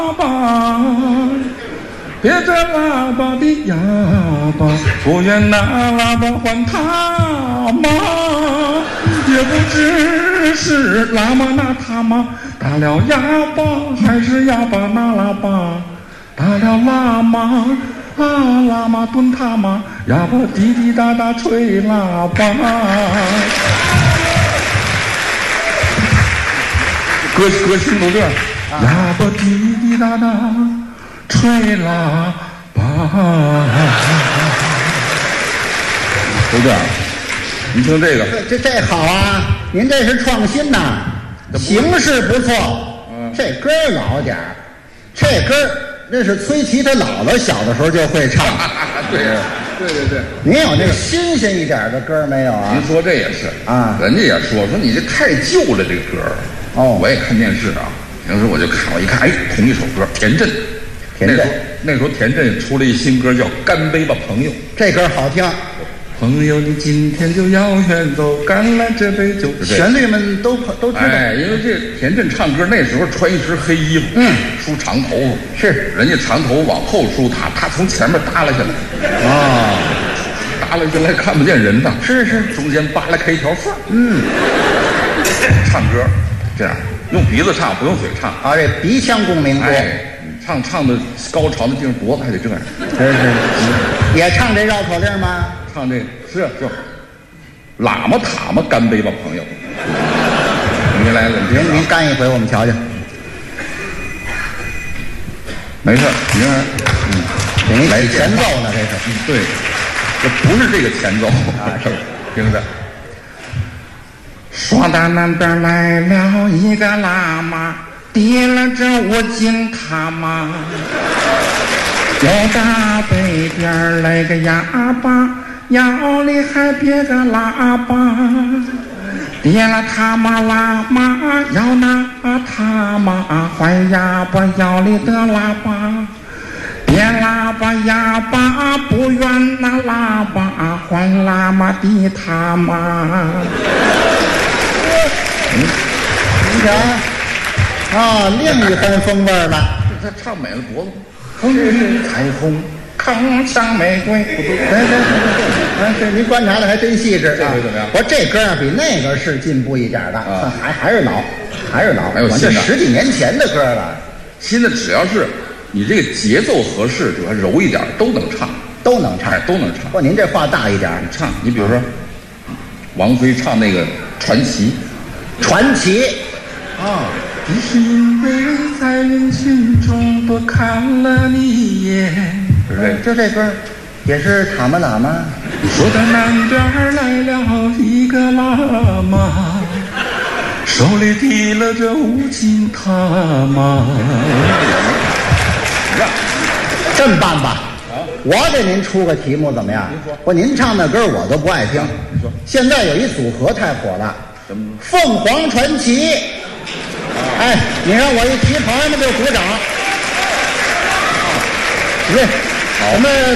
叭，别这喇叭的哑巴，不愿拿喇叭还他妈，也不知是喇嘛拿他妈打了哑巴，还是哑巴拿喇叭打了喇嘛。啊，喇嘛蹲他妈，哑巴滴滴答答吹喇叭。歌星都这样，哑巴滴滴答答吹喇叭。都这样，您听这个， 这好啊！您这是创新呐，形式不错。这歌老点儿，这歌那是崔琦他姥姥小的时候就会唱。 对。 您有那新鲜一点的歌没有啊？ 您说这也是啊， 人家也说你这太旧了这个歌。 哦， 我也看电视啊，平时我就看，我一看，哎，同一首歌，田震。那时候田震出了一新歌叫《干杯吧朋友》， 这歌好听。 朋友，你今天就要远走，干来这杯酒。 旋律们都知道。 哎，因为这田震唱歌那时候穿一身黑衣服，梳长头发， 是人家长头往后梳，他从前面耷拉下来， 啊， 耷拉下来看不见人呐， 是， 中间扒拉开一条缝。唱歌这样用鼻子唱，不用嘴唱啊，这鼻腔共鸣多。 哎，唱的高潮的地方，脖子还得这样。 是，也唱这绕口令吗？ 唱这是就喇嘛塔嘛，干杯吧朋友。您来了， 您干一回，我们瞧瞧。 没事，您给您来前奏呢，这是。 对，这不是这个前奏啊，是听着。说到南边来了一个喇嘛，提了这5斤他妈，又到北边来个哑巴，腰里还别个喇叭，跌了他妈喇嘛要拿他妈还哑巴腰里的喇叭，别喇叭哑巴不愿拿喇叭还喇嘛的他妈。 您瞧，啊，另一番风味了。 他唱美了脖子，是彩虹，铿锵玫瑰。 对，您观察的还真细致。 这回怎么样？ 我说这歌啊，比那个是进步一点的，还是老。 还有新的， 这10几年前的歌了。 新的只要是你这个节奏合适，主要柔一点，都能唱。 都能唱。不，您这话大一点， 唱。你比如说，王菲唱那个《传奇》。 传奇啊， 只是因为在人群中多看了你一眼。 就这歌也是塔嘛喇嘛。 说到南边来了一个喇嘛，手里提了这5斤他妈。 这么办吧，我给您出个题目怎么样？不，您唱那歌我都不爱听。现在有一组合太火了。凤凰传奇，哎，你让我一提，朋友们就鼓掌。对，我们。